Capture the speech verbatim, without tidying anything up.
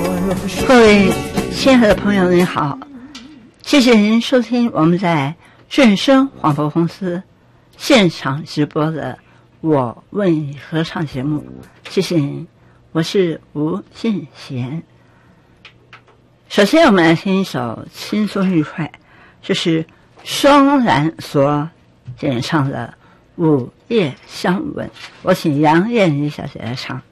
各位亲爱的朋友您好，谢谢您收听我们在正声广播公司现场直播的我问你合唱节目，谢谢您，我是吴信贤。首先我们来听一首轻松愉快，就是双蓝所演唱的《午夜相吻》，我请杨燕妮小姐来唱。